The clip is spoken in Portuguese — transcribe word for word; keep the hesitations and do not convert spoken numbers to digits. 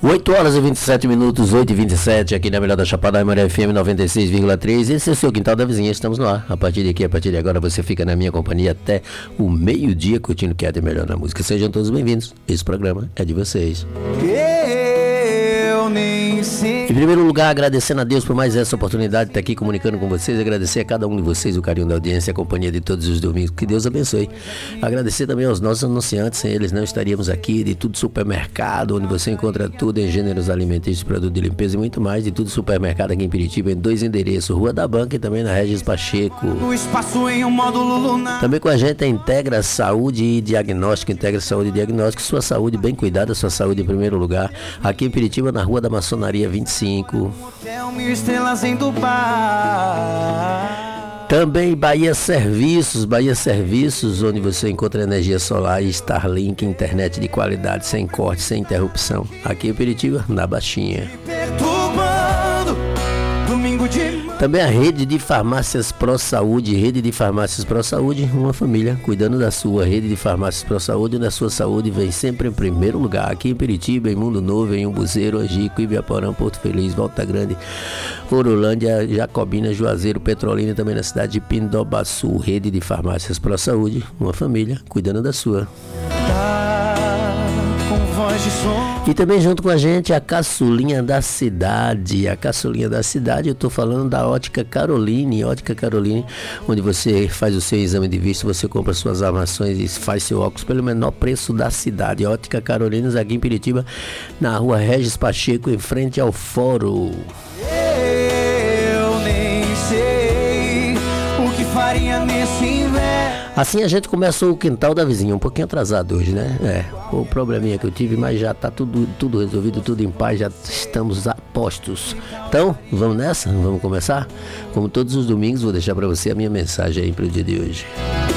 oito horas e vinte e sete minutos, oito e vinte e sete, aqui na Melhor da Chapada, Memória F M noventa e seis vírgula três. Esse é o seu Quintal da Vizinha, estamos no ar. A partir de aqui, a partir de agora, você fica na minha companhia até o meio-dia, curtindo o que é de melhor na música. Sejam todos bem-vindos, esse programa é de vocês. Eu nem sei. Em primeiro lugar, agradecendo a Deus por mais essa oportunidade de estar aqui comunicando com vocês, agradecer a cada um de vocês o carinho da audiência, a companhia de todos os domingos, que Deus abençoe. Agradecer também aos nossos anunciantes, sem eles não estaríamos aqui, de tudo supermercado, onde você encontra tudo em gêneros alimentícios, produto de limpeza e muito mais, de tudo supermercado aqui em Piritiba, em dois endereços, Rua da Banca e também na Regis Pacheco. No espaço em um módulo lunar. Também com a gente a Integra Saúde e Diagnóstico, Integra Saúde e Diagnóstico, sua saúde bem cuidada, sua saúde em primeiro lugar, aqui em Piritiba, na Rua da Maçonaria vinte e cinco. Também Bahia Serviços, Bahia Serviços, onde você encontra energia solar e Starlink, internet de qualidade, sem corte, sem interrupção. Aqui em Piritiba, na Baixinha. Também a Rede de Farmácias Pro Saúde, Rede de Farmácias Pro Saúde, uma família cuidando da sua. Rede de Farmácias Pro Saúde, onde a sua saúde vem sempre em primeiro lugar. Aqui em Piritiba, em Mundo Novo, em Umbuzeiro, Angico, Ibiaporã, Porto Feliz, Volta Grande, Orolândia, Jacobina, Juazeiro, Petrolina, também na cidade de Pindobaçu. Rede de Farmácias Pro Saúde, uma família cuidando da sua. E também junto com a gente a caçulinha da cidade, a caçulinha da cidade, eu estou falando da Ótica Caroline, Ótica Caroline, onde você faz o seu exame de vista, você compra suas armações e faz seu óculos pelo menor preço da cidade. Ótica Carolinas aqui em Piritiba, na Rua Regis Pacheco, em frente ao Fórum. Eu nem sei o que faria nesse inverno. Assim a gente começou o Quintal da Vizinha, um pouquinho atrasado hoje, né? É, o probleminha que eu tive, mas já tá tudo, tudo resolvido, tudo em paz, já estamos a postos. Então, vamos nessa? Vamos começar? Como todos os domingos, vou deixar para você a minha mensagem aí para o dia de hoje.